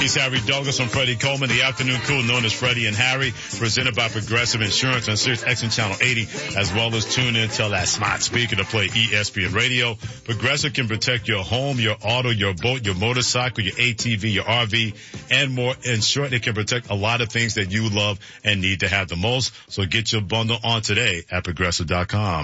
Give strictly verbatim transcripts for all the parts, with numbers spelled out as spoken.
He's Harry Douglas from Freddie Coleman, the afternoon crew known as Freddie and Harry, presented by Progressive Insurance on Sirius X M Channel eighty, as well as tune in to that smart speaker to play E S P N Radio. Progressive can protect your home, your auto, your boat, your motorcycle, your A T V, your R V, and more. In short, it can protect a lot of things that you love and need to have the most. So get your bundle on today at Progressive dot com.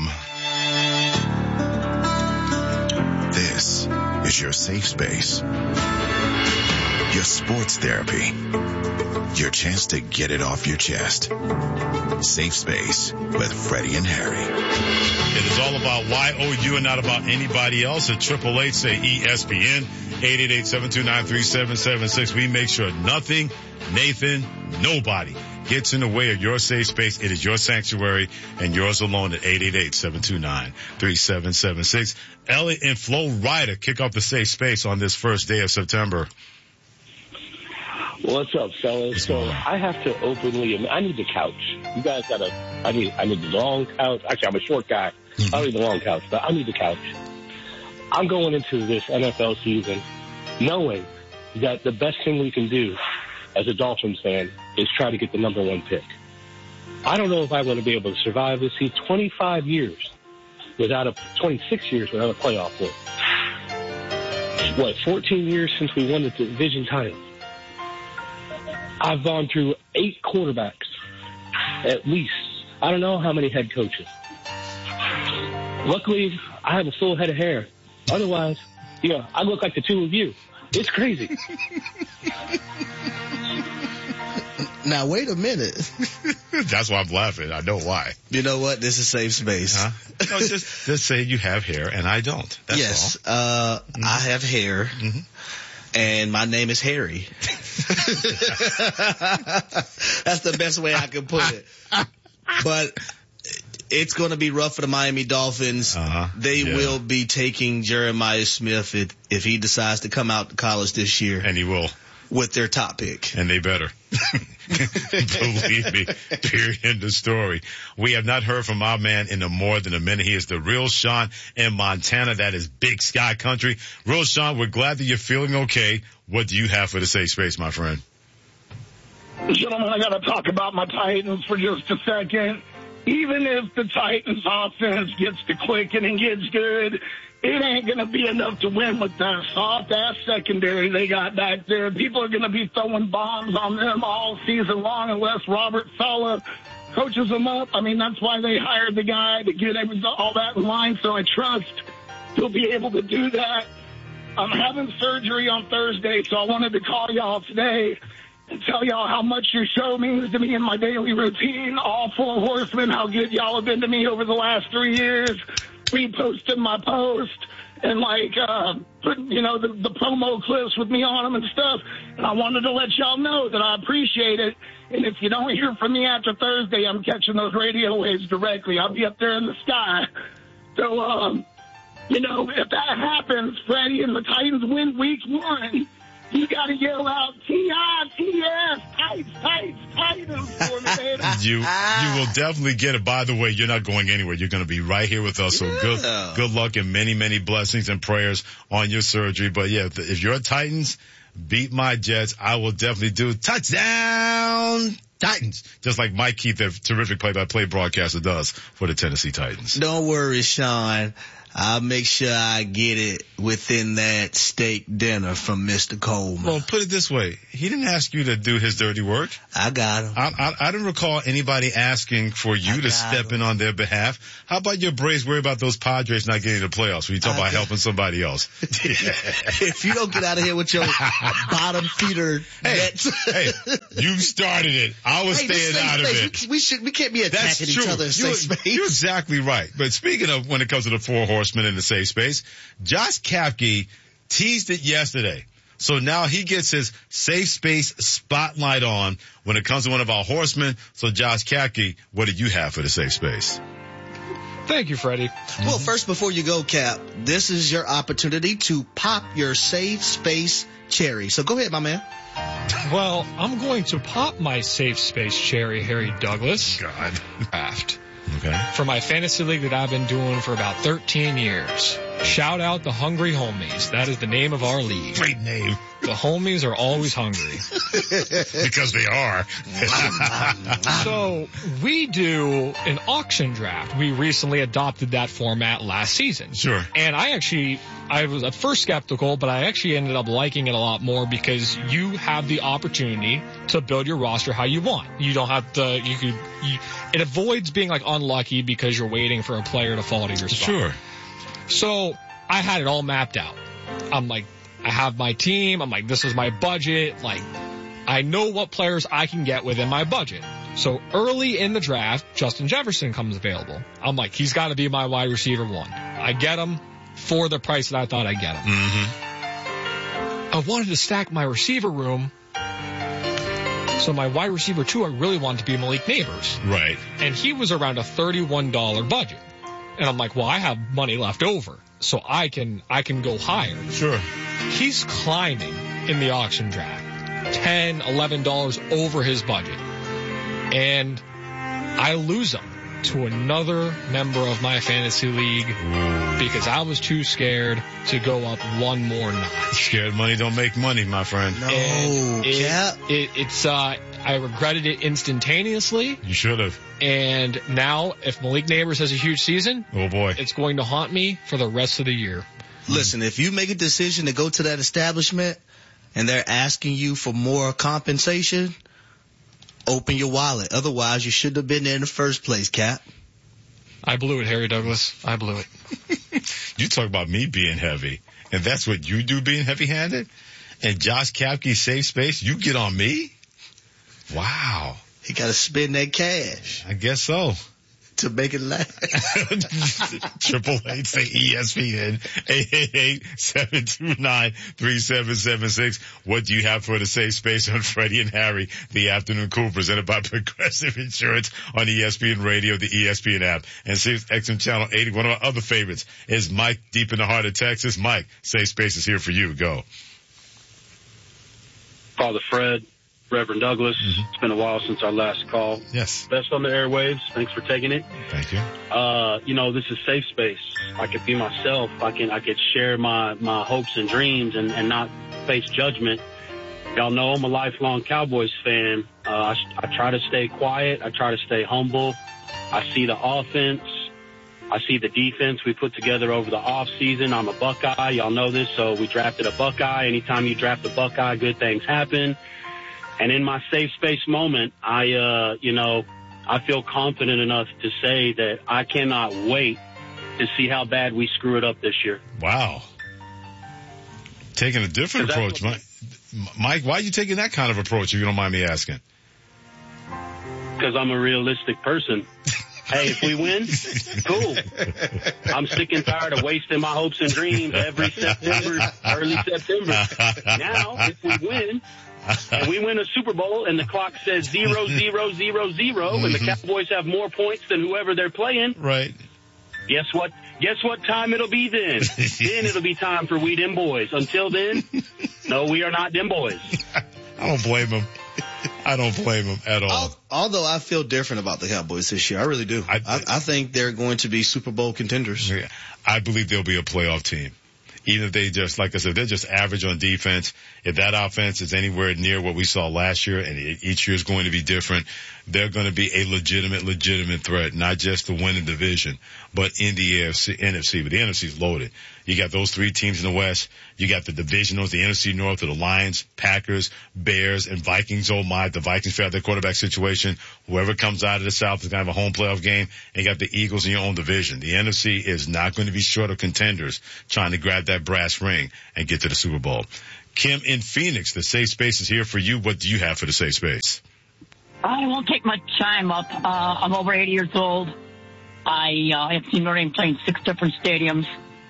This is your safe space. Your sports therapy. Your chance to get it off your chest. Safe Space with Freddie and Harry. It is all about Y O U and not about anybody else. At Triple H, say E S P N, eight eight eight, seven two nine, three seven seven six. We make sure nothing, Nathan, nobody gets in the way of your safe space. It is your sanctuary and yours alone at eight eight eight, seven two nine, three seven seven six. Elliot and Flo Rida kick off the safe space on this first day of September. What's up, fellas? So I have to openly, I need the couch. You guys gotta, I need, I need the long couch. Actually, I'm a short guy. I don't need the long couch, but I need the couch. I'm going into this N F L season knowing that the best thing we can do as a Dolphins fan is try to get the number one pick. I don't know if I'm going to be able to survive this. See, twenty-five years without a, twenty-six years without a playoff win. What, fourteen years since we won the division title. I've gone through eight quarterbacks, at least. I don't know how many head coaches. Luckily, I have a full head of hair. Otherwise, you know, I look like the two of you. It's crazy. Now, wait a minute. That's why I'm laughing. I know why. You know what? This is safe space. Huh? No, just, just say you have hair and I don't. That's yes, all. Uh, mm-hmm. I have hair. Mm-hmm. And my name is Harry. That's the best way I can put it. But it's going to be rough for the Miami Dolphins. Uh-huh. They yeah. will be taking Jeremiah Smith if, if he decides to come out to college this year. And he will. With their top pick. And they better. Believe me. Period. End of story. We have not heard from our man in a more than a minute. He is the real Sean in Montana. That is Big Sky Country. Real Sean, we're glad that you're feeling okay. What do you have for the safe space, my friend? Gentlemen, I got to talk about my Titans for just a second. Even if the Titans offense gets to clicking and gets good, it ain't going to be enough to win with that soft-ass secondary they got back there. People are going to be throwing bombs on them all season long unless Robert Saleh coaches them up. I mean, that's why they hired the guy to get everything, all that in line, so I trust he'll be able to do that. I'm having surgery on Thursday, so I wanted to call y'all today and tell y'all how much your show means to me in my daily routine. All four horsemen, how good y'all have been to me over the last three years. Reposted my post and like uh put you know the, the promo clips with me on them and stuff, and I wanted to let y'all know that I appreciate it. And if you don't hear from me after Thursday, I'm catching those radio waves directly. I'll be up there in the sky. So um you know, if that happens, Freddie, and the Titans win week one, you got to yell out T I T S, Tights, Tights, Titans for me, baby. You, you will definitely get it. By the way, you're not going anywhere. You're going to be right here with us. So yeah. good, good luck and many, many blessings and prayers on your surgery. But yeah, if, if you're Titans, beat my Jets, I will definitely do touchdown Titans. Just like Mike Keith, the terrific play-by-play broadcaster, does for the Tennessee Titans. Don't worry, Sean. I'll make sure I get it within that steak dinner from Mister Coleman. Well, put it this way. He didn't ask you to do his dirty work. I got him. I, I, I didn't recall anybody asking for you I to step him. in on their behalf. How about your Braves worry about those Padres not getting the playoffs when you talk I about got helping somebody else? If you don't get out of here with your bottom feeder hey, nets. hey, you started it. I was hey, staying out space. of it. We, we, should, we can't be attacking That's each true. other in You're, safe space. You're exactly right. But speaking of when it comes to the four horsemen in the safe space, Josh Kapke teased it yesterday. So now he gets his safe space spotlight on when it comes to one of our horsemen. So Josh Kapke, what do you have for the safe space? Thank you, Freddie. Well, first, before you go, Cap, this is your opportunity to pop your safe space cherry. So go ahead, my man. Well, I'm going to pop my safe space cherry, Harry Douglas. God. Draft. Okay. For my fantasy league that I've been doing for about thirteen years. Shout out the Hungry Homies. That is the name of our league. Great name. The homies are always hungry. Because they are. So we do an auction draft. We recently adopted that format last season. Sure. And I actually, I was at first skeptical, but I actually ended up liking it a lot more because you have the opportunity to build your roster how you want. You don't have to, you could, you, it avoids being like unlucky because you're waiting for a player to fall to your spot. Sure. So I had it all mapped out. I'm like, I have my team. I'm like, this is my budget. Like, I know what players I can get within my budget. So early in the draft, Justin Jefferson comes available. I'm like, he's got to be my wide receiver one. I get him for the price that I thought I'd get him. Mm-hmm. I wanted to stack my receiver room. So my wide receiver two, I really wanted to be Malik Neighbors. Right. And he was around a thirty-one dollars budget. And I'm like, well, I have money left over, so I can I can go higher. Sure. He's climbing in the auction draft, ten dollars, eleven dollars over his budget. And I lose him to another member of my fantasy league because I was too scared to go up one more notch. Scared money don't make money, my friend. No, And it, Cap. it, it's, uh, I regretted it instantaneously. You should have. And now, if Malik Neighbors has a huge season, Oh, boy. it's going to haunt me for the rest of the year. Listen, if you make a decision to go to that establishment and they're asking you for more compensation, open your wallet. Otherwise, you shouldn't have been there in the first place, Cap. I blew it, Harry Douglas. I blew it. You talk about me being heavy, and that's what you do, being heavy-handed? And Josh Kapke's safe space, you get on me? Wow. He got to spend that cash I guess so. to make it last. Triple eight say E S P N, eight eight eight, seven two nine, three seven seven six. What do you have for the safe space on Freddie and Harry, the afternoon cool, presented by Progressive Insurance on E S P N Radio, the E S P N app, and Sirius X M Channel eighty. One of our other favorites is Mike, deep in the heart of Texas. Mike, safe space is here for you. Go. Father Fred, Reverend Douglas. Mm-hmm. It's been a while since our last call. Yes. Best on the airwaves. Thanks for taking it. Thank you. Uh, you know, this is safe space. I could be myself. I can, I could share my, my hopes and dreams and, and not face judgment. Y'all know I'm a lifelong Cowboys fan. Uh, I, I try to stay quiet. I try to stay humble. I see the offense. I see the defense we put together over the off season. I'm a Buckeye. Y'all know this. So we drafted a Buckeye. Anytime you draft a Buckeye, good things happen. And in my safe space moment, I, uh, you know, I feel confident enough to say that I cannot wait to see how bad we screw it up this year. Wow. Taking a different approach, Mike. Mike, why are you taking that kind of approach, if you don't mind me asking? Because I'm a realistic person. Hey, if we win, cool. I'm sick and tired of wasting my hopes and dreams every September, early September. Now, if we win, and we win a Super Bowl and the clock says zero, zero, zero, zero, mm-hmm. and the Cowboys have more points than whoever they're playing. Right. Guess what? Guess what time it'll be then? Then it'll be time for we them boys. Until then, no, we are not them boys. I don't blame him. I don't blame him at all. Although I feel different about the Cowboys this year. I really do. I, I, I think they're going to be Super Bowl contenders. I believe they'll be a playoff team. Even if they just, like I said, they're just average on defense. If that offense is anywhere near what we saw last year, and each year is going to be different, they're going to be a legitimate, legitimate threat, not just to win the division, but in the A F C, N F C. But the N F C is loaded. You got those three teams in the West. You got the divisionals, the N F C North, of the Lions, Packers, Bears, and Vikings. Oh my, the Vikings figure out their quarterback situation. Whoever comes out of the South is going to have a home playoff game. And you got the Eagles in your own division. The N F C is not going to be short of contenders trying to grab that brass ring and get to the Super Bowl. Kim in Phoenix, the safe space is here for you. What do you have for the safe space? I won't take my time up. Uh, I'm over eighty years old. I uh, have seen Notre Dame play in six different stadiums.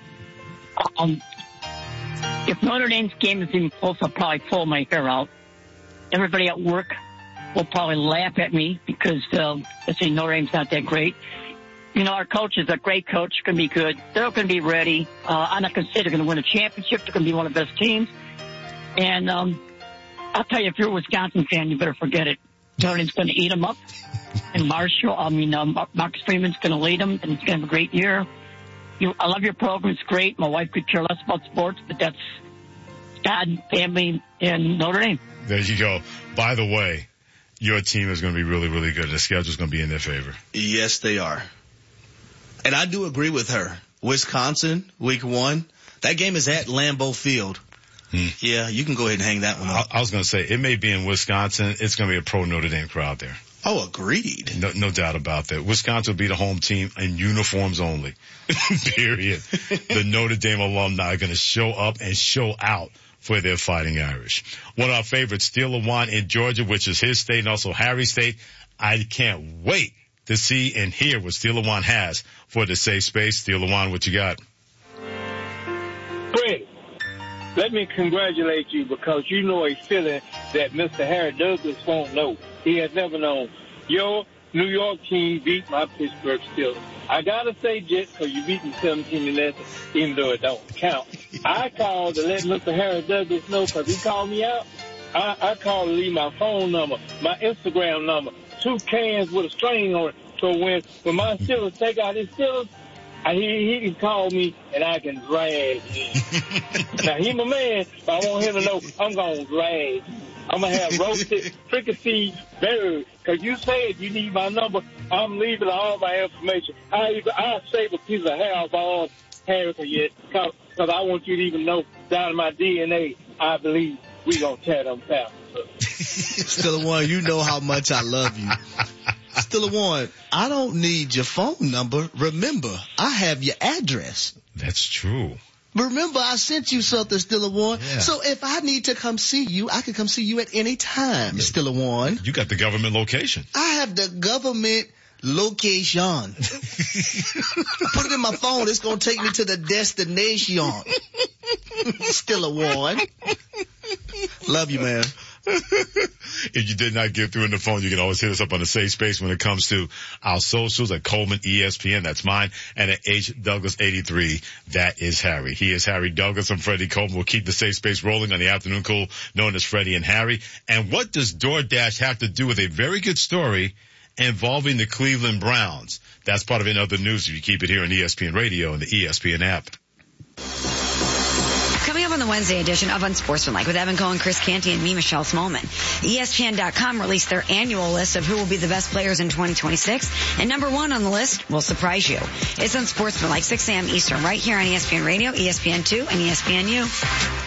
Um, if Notre Dame's game is even close, I'll probably pull my hair out. Everybody at work will probably laugh at me because uh, they say Notre Dame's not that great. You know, our coach is a great coach, going to be good. They're going to be ready. Uh, I'm not going to say they're going to win a championship. They're going to be one of the best teams. And um, I'll tell you, if you're a Wisconsin fan, you better forget it. Notre Dame's going to eat them up. And Marshall, I mean, um, Marcus Freeman's going to lead them, and he's going to have a great year. you, I love your program. It's great. My wife could care less about sports, but that's God, family, and Notre Dame. There you go. By the way, your team is going to be really, really good. The schedule's going to be in their favor. Yes, they are. And I do agree with her. Wisconsin, week one. That game is at Lambeau Field. Hmm. Yeah, you can go ahead and hang that one up. I, I was going to say, it may be in Wisconsin. It's going to be a pro Notre Dame crowd there. Oh, agreed. No, no doubt about that. Wisconsin will be the home team in uniforms only. Period. The Notre Dame alumni are going to show up and show out for their Fighting Irish. One of our favorites, Steeler One in Georgia, which is his state and also Harry's state. I can't wait to see and hear what Steeler One has for the safe space. Steeler One, what you got? Fred, let me congratulate you because you know a feeling that Mister Harry Douglas won't know. He has never known. Your New York team beat my Pittsburgh Steelers. I gotta say, Jets, because you beat them seventeen to nothing, even though it don't count. I called to let Mister Harry Douglas know because he called me out. I, I called to leave my phone number, my Instagram number, two cans with a string on it. So when, when my Steelers take out his Steelers, I, he, he can call me and I can drag him. Now, he my man, but I want him to know I'm going to drag him. I'm going to have roasted fricassee bird. Because you said you need my number. I'm leaving all my information. I I'll save a piece of hair off all hair yet. Because I want you to even know down in my D N A, I believe we going to tear them down. Steeler One, you know how much I love you. Steeler One, I don't need your phone number. Remember, I have your address. That's true. Remember, I sent you something, Steeler One. Yeah. So if I need to come see you, I can come see you at any time, yeah. Steeler One. You got the government location. I have the government location. Put it in my phone. It's going to take me to the destination. Steeler One. Love you, man. If you did not get through in the phone, you can always hit us up on the safe space when it comes to our socials at Coleman E S P N. That's mine. And at H Douglas eighty-three. That is Harry. He is Harry Douglas. I'm Freddie Coleman. We'll keep the safe space rolling on the afternoon cool known as Freddie and Harry. And what does DoorDash have to do with a very good story involving the Cleveland Browns? That's part of it in other news if you keep it here on E S P N Radio and the E S P N app. Coming up on the Wednesday edition of Unsportsmanlike with Evan Cohen, Chris Canty, and me, Michelle Smallman. E S P N dot com released their annual list of who will be the best players in twenty twenty-six. And number one on the list will surprise you. It's Unsportsmanlike, six a.m. Eastern, right here on E S P N Radio, E S P N two, and E S P N U.